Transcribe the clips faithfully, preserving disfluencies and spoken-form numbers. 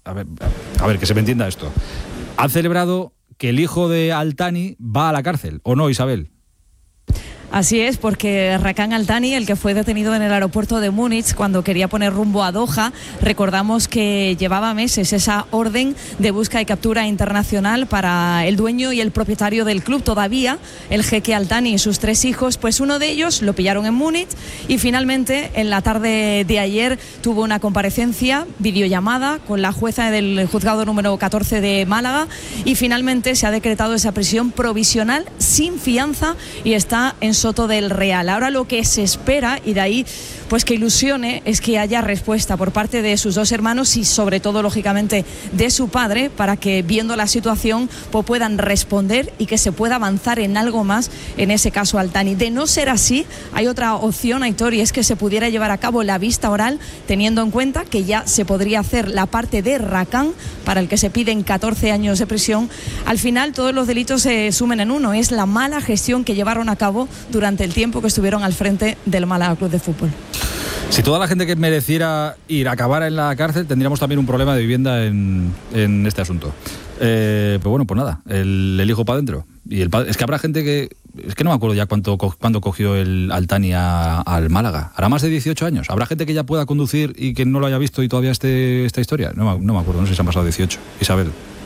a ver, a ver, que se me entienda esto. Han celebrado que el hijo de Al-Thani va a la cárcel, ¿o no, Isabel? Así es, porque Rakan Al-Thani, el que fue detenido en el aeropuerto de Múnich cuando quería poner rumbo a Doha, recordamos que llevaba meses esa orden de busca y captura internacional para el dueño y el propietario del club. Todavía el jeque Al-Thani y sus tres hijos, pues uno de ellos lo pillaron en Múnich y finalmente en la tarde de ayer tuvo una comparecencia, videollamada con la jueza del juzgado número catorce de Málaga y finalmente se ha decretado esa prisión provisional sin fianza y está en Soto del Real. Ahora lo que se espera, y de ahí pues que ilusione, es que haya respuesta por parte de sus dos hermanos y sobre todo lógicamente de su padre, para que viendo la situación pues puedan responder y que se pueda avanzar en algo más en ese caso Al-Thani. De no ser así, hay otra opción, Aitor, y es que se pudiera llevar a cabo la vista oral, teniendo en cuenta que ya se podría hacer la parte de Rakan, para el que se piden catorce años de prisión. Al final todos los delitos se sumen en uno, es la mala gestión que llevaron a cabo durante el tiempo que estuvieron al frente del Málaga Club de Fútbol. Si toda la gente que mereciera ir acabara en la cárcel, tendríamos también un problema de vivienda en, en este asunto. Eh, pues bueno, pues nada, el, el hijo para adentro. Y el padre, es que habrá gente que... Es que no me acuerdo ya cuánto, cuándo cogió el Al-Thani a, al Málaga. ¿Hará más de dieciocho años? ¿Habrá gente que ya pueda conducir y que no lo haya visto y todavía esté esta historia? No, no me acuerdo, no sé si han pasado dieciocho. Isabel.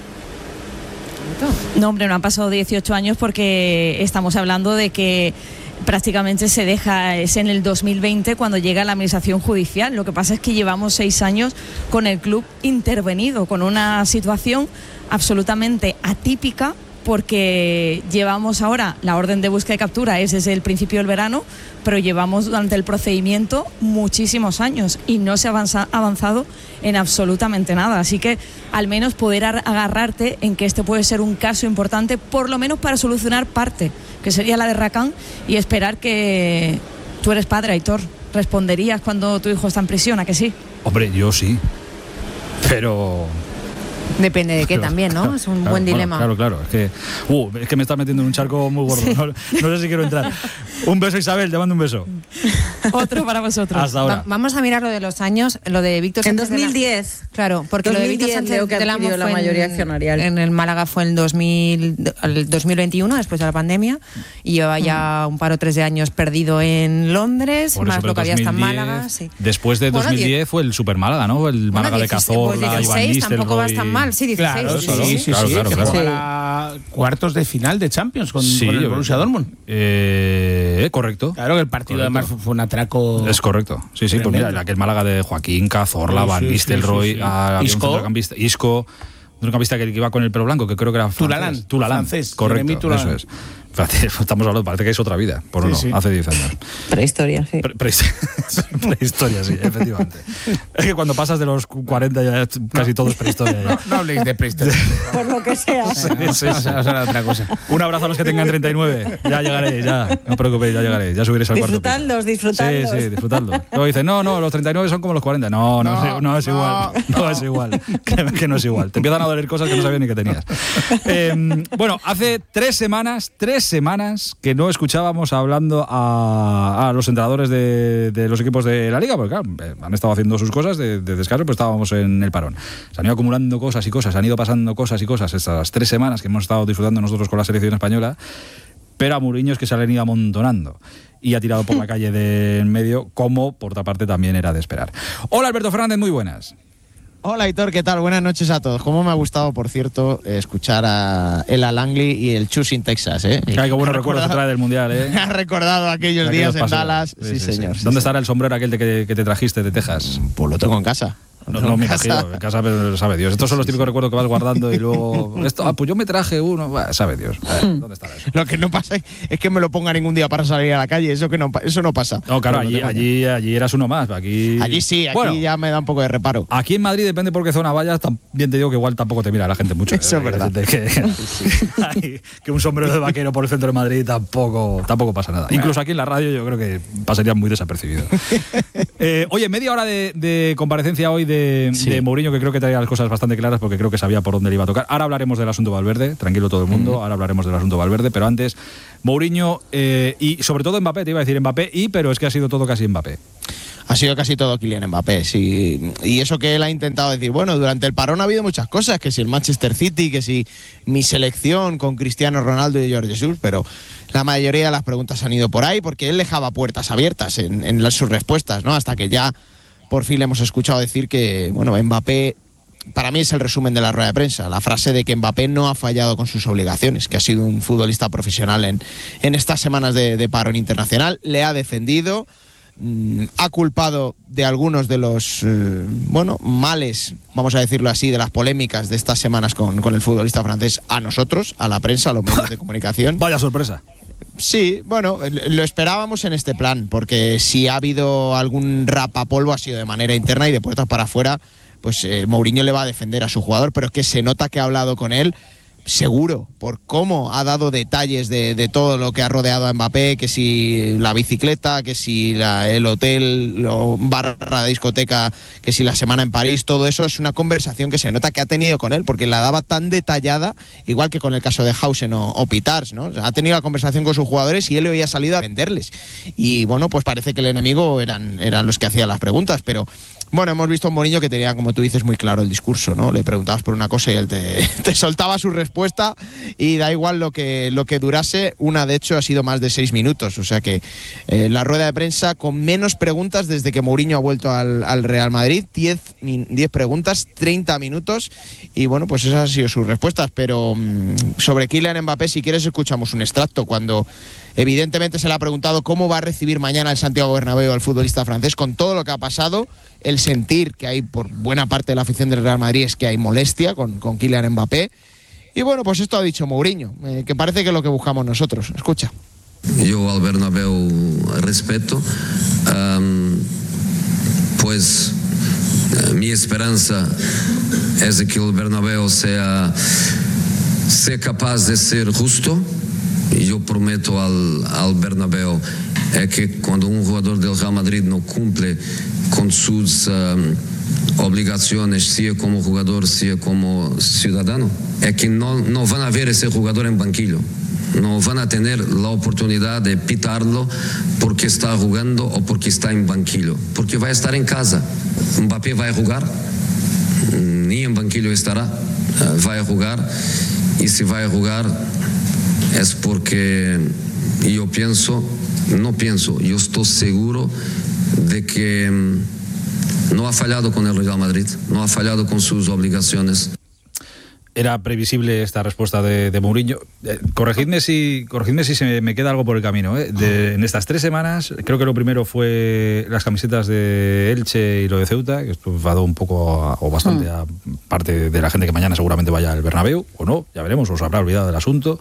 No, hombre, no han pasado dieciocho años porque estamos hablando de que prácticamente se deja, es en el dos mil veinte cuando llega la administración judicial. Lo que pasa es que llevamos seis años con el club intervenido, con una situación absolutamente atípica, porque llevamos ahora la orden de búsqueda y captura, es desde el principio del verano, pero llevamos durante el procedimiento muchísimos años y no se ha avanza, avanzado en absolutamente nada. Así que al menos poder agarrarte en que este puede ser un caso importante, por lo menos para solucionar parte, que sería la de Rakan, y esperar que... Tú eres padre, Aitor, ¿responderías cuando tu hijo está en prisión, a que sí? Hombre, yo sí, pero... Depende de qué también, ¿no? Es un claro, buen dilema. Bueno, claro, claro. Es que, uh, es que me estás metiendo en un charco muy gordo. Sí. No, no sé si quiero entrar. Un beso, Isabel, te mando un beso. Otro para vosotros. Hasta ahora. Va, vamos a mirar lo de los años, lo de Víctor Sánchez. En dos mil diez. La, claro, porque lo de Víctor Sánchez que adquirió la mayoría accionarial. En el Málaga fue en dos mil, el dos mil veintiuno, después de la pandemia, y lleva ya un par o tres de años perdido en Londres, por más eso, lo que había hasta en dos mil diez, Málaga. Sí. Después de bueno, dos mil diez diez fue el Super Málaga, ¿no? El Málaga bueno, dieciséis, de Cazorla, pues Iván Nistelrooy. Tampoco vas tan mal, sí, dieciséis. Claro, sí, sí, sí, sí, claro, sí, claro, que claro. juega la cuartos de final de Champions con, sí, con el Borussia Dortmund. Eh, correcto. Claro que el partido correcto. Además fue un atraco. Es correcto. Sí, sí, pues mira, aquel Málaga de Joaquín, Cazorla, sí, Van sí, Nistelrooy, sí, sí, sí. Isco, un Isco, un centrocampista que iba con el pelo blanco, que creo que era francés. Tulalán, francés. Correcto, Tulalán. Eso es. Estamos hablando, parece que es otra vida, por sí, no, sí. hace diez años. Prehistoria, sí. Pre prehistoria, prehistoria, sí, efectivamente. Es que cuando pasas de los cuarenta ya casi todo es prehistoria. No, no habléis de prehistoria. Por lo que sea. Sí, sí, sí. Vamos a hablar de otra cosa. Un abrazo a los que tengan treinta y nueve. Ya llegaré, ya. No os preocupéis, ya llegaré. Ya subiréis al cuarto. Disfrutadlos, disfrutadlos. Sí, sí, disfrutadlos. Luego dicen, no, no, los treinta y nueve son como los cuarenta. No, no, no, no es igual. No, no es igual. Que, que no es igual. Te empiezan a doler cosas que no sabías ni que tenías. Eh, bueno, hace tres semanas, tres semanas que no escuchábamos hablando a, a los entrenadores de, de los equipos de la Liga, porque claro, han estado haciendo sus cosas de, de descanso, pues estábamos en el parón. Se han ido acumulando cosas y cosas, se han ido pasando cosas y cosas estas tres semanas que hemos estado disfrutando nosotros con la selección española, pero a Mourinho es que se le han ido amontonando y ha tirado por la calle de en medio, como por otra parte también era de esperar. Hola Alberto Fernández, muy buenas. Hola Aitor, ¿qué tal? Buenas noches a todos. Cómo me ha gustado, por cierto, escuchar a el Langley y el Chus in Texas, ¿eh? Ay, qué buenos recuerdos trae del Mundial, ¿eh? Me ha recordado aquellos días en Dallas. Sí, sí, sí señor. Sí. ¿Dónde estará el sombrero aquel de que, que te trajiste de Texas? Pues lo tengo en casa. No, no me imagino, en casa sabe Dios. Estos son los típicos recuerdos que vas guardando y luego... Esto, ah, pues yo me traje uno, bueno, sabe Dios. A ver, ¿dónde estará eso? Lo que no pasa es que me lo ponga ningún día para salir a la calle, eso que no, eso no pasa. No, claro, allí, allí, allí eras uno más. Aquí, allí sí, aquí bueno, ya me da un poco de reparo. Aquí en Madrid, depende por qué zona vayas, también te digo que igual tampoco te mira la gente mucho. Eso eh, es verdad. Que, ay, que un sombrero de vaquero por el centro de Madrid tampoco, tampoco pasa nada. Incluso aquí en la radio yo creo que pasaría muy desapercibido. eh, oye, media hora de, de comparecencia hoy de, sí. de Mourinho, que creo que traía las cosas bastante claras porque creo que sabía por dónde le iba a tocar. Ahora hablaremos del asunto Valverde, tranquilo todo el mundo, mm. ahora hablaremos del asunto Valverde, pero antes Mourinho eh, y sobre todo Mbappé, te iba a decir Mbappé y, pero es que ha sido todo casi Mbappé. ha sido casi todo Kylian Mbappé. Sí. Y eso que él ha intentado decir, bueno, durante el parón ha habido muchas cosas, que si el Manchester City, que si mi selección con Cristiano Ronaldo y Jorge Jesús, pero la mayoría de las preguntas han ido por ahí porque él dejaba puertas abiertas en, en las, sus respuestas, ¿no? Hasta que ya por fin le hemos escuchado decir que, bueno, Mbappé, para mí es el resumen de la rueda de prensa, la frase de que Mbappé no ha fallado con sus obligaciones, que ha sido un futbolista profesional en, en estas semanas de, de parón internacional, le ha defendido, mmm, ha culpado de algunos de los, eh, bueno, males, vamos a decirlo así, de las polémicas de estas semanas con, con el futbolista francés a nosotros, a la prensa, a los medios de comunicación. Vaya sorpresa. Sí, bueno, lo esperábamos en este plan, porque si ha habido algún rapapolvo ha sido de manera interna y de puertas para afuera, pues eh, Mourinho le va a defender a su jugador, pero es que se nota que ha hablado con él, seguro, por cómo ha dado detalles de, de todo lo que ha rodeado a Mbappé, que si la bicicleta, que si la, el hotel, o barra de discoteca, que si la semana en París, todo eso es una conversación que se nota que ha tenido con él, porque la daba tan detallada, igual que con el caso de Hausen o, o Pitars, ¿no? O sea, ha tenido la conversación con sus jugadores y él le había salido a venderles. Y bueno, pues parece que el enemigo eran, eran los que hacían las preguntas, pero bueno, hemos visto a un Mourinho que tenía, como tú dices, muy claro el discurso, ¿no? Le preguntabas por una cosa y él te, te soltaba su respuesta y da igual lo que, lo que durase. Una, de hecho, ha sido más de seis minutos. O sea que eh, la rueda de prensa con menos preguntas desde que Mourinho ha vuelto al, al Real Madrid. diez preguntas, treinta minutos. Y bueno, pues esas han sido sus respuestas. Pero mmm, sobre Kylian Mbappé, si quieres, escuchamos un extracto cuando evidentemente se le ha preguntado cómo va a recibir mañana el Santiago Bernabéu al futbolista francés con todo lo que ha pasado. El sentir que hay por buena parte de la afición del Real Madrid es que hay molestia con, con Kylian Mbappé. Y bueno, pues esto ha dicho Mourinho, eh, que parece que es lo que buscamos nosotros. Escucha. Yo al Bernabéu respeto, um, pues uh, mi esperanza es de que el Bernabéu sea, sea capaz de ser justo. Y yo prometo al, al Bernabéu es que cuando un jugador del Real Madrid no cumple con sus um, obligaciones, sea como jugador, sea como ciudadano, es que no, no van a ver ese jugador en banquillo. No van a tener la oportunidad de pitarlo porque está jugando o porque está en banquillo, porque va a estar en casa. Mbappé va a jugar, ni en banquillo estará, va a jugar, y si va a jugar es porque yo pienso, no pienso, yo estoy seguro de que no ha fallado con el Real Madrid, no ha fallado con sus obligaciones. Era previsible esta respuesta de, de Mourinho. Eh, corregidme si, corregidme si se me queda algo por el camino. ¿eh? De, en estas tres semanas, creo que lo primero fue las camisetas de Elche y lo de Ceuta, que esto va dado un poco a, o bastante a parte de la gente que mañana seguramente vaya al Bernabéu, o no, ya veremos, o se habrá olvidado del asunto.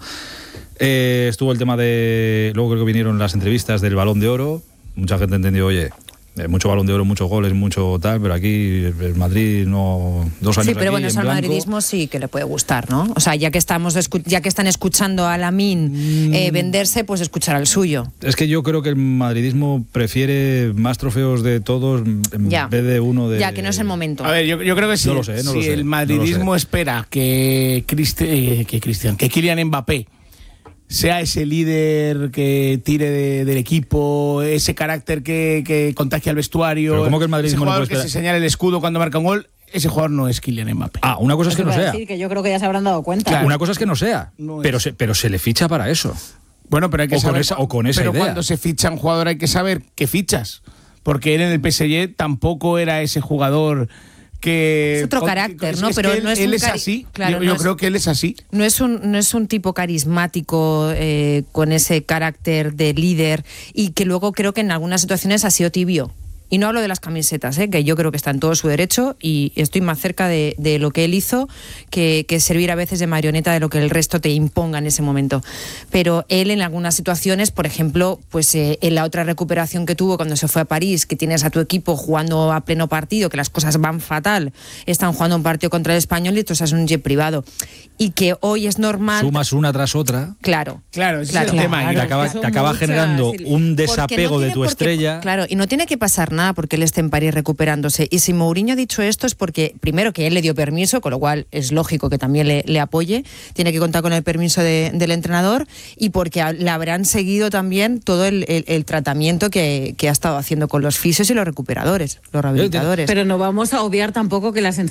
Eh, estuvo el tema de... Luego creo que vinieron las entrevistas del Balón de Oro. Mucha gente entendió, oye... Eh, mucho Balón de Oro, muchos goles, mucho tal, pero aquí el Madrid no... Dos años sí, pero aquí bueno, en eso al blanco. madridismo sí que le puede gustar, ¿no? O sea, ya que estamos ya que están escuchando a Lamine mm. eh, venderse, pues escuchar al suyo. Es que yo creo que el madridismo prefiere más trofeos de todos en ya. vez de uno de... Ya, que no es el momento. A ver, yo, yo creo que sí. No lo sé, no si lo sé, el madridismo no lo sé. espera que, Cristi, eh, que Cristian, que Kylian Mbappé sea ese líder que tire de, del equipo, ese carácter que, que contagia al vestuario, pero ¿cómo que el madridismo ese jugador no puede que se señala el escudo cuando marca un gol, ese jugador no es Kylian Mbappé. Ah, una cosa es que no sea. Decir que yo creo que ya se habrán dado cuenta. Claro. Una cosa es que no sea, No pero, es. se, pero se le ficha para eso. Bueno, pero hay que o saber. Con esa, o con esa pero idea. cuando se ficha un jugador hay que saber qué fichas. Porque él en el P S G tampoco era ese jugador que... Es otro con, carácter, es, ¿no? Es pero él, no es él un es cari- así. Claro, yo no yo es, creo que él es así. No es un, no es un tipo carismático eh, con ese carácter de líder y que luego creo que en algunas situaciones ha sido tibio. Y no hablo de las camisetas, ¿eh? Que yo creo que está en todo su derecho y estoy más cerca de, de lo que él hizo que, que servir a veces de marioneta de lo que el resto te imponga en ese momento. Pero él en algunas situaciones, por ejemplo, pues eh, en la otra recuperación que tuvo cuando se fue a París, que tienes a tu equipo jugando a pleno partido, que las cosas van fatal, están jugando un partido contra el Español y tú estás en un jet privado. Y que hoy es normal... Sumas una tras otra. Claro. Claro, ese claro, es el tema. Y te acaba, te acaba generando un desapego no de tu qué, estrella. Claro, y no tiene que pasar nada. nada porque él esté en París recuperándose. Y si Mourinho ha dicho esto es porque, primero, que él le dio permiso, con lo cual es lógico que también le, le apoye, tiene que contar con el permiso de, del entrenador, y porque le habrán seguido también todo el, el, el tratamiento que, que ha estado haciendo con los fisios y los recuperadores, los rehabilitadores. Pero no vamos a obviar tampoco que la sensación